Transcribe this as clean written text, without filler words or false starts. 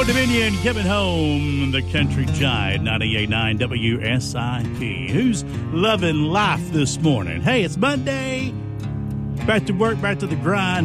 Old Dominion, Kevin Home, the Country Giant, 98.9 WSIP. Who's loving life this morning? Hey, it's Monday. Back to work, back to the grind.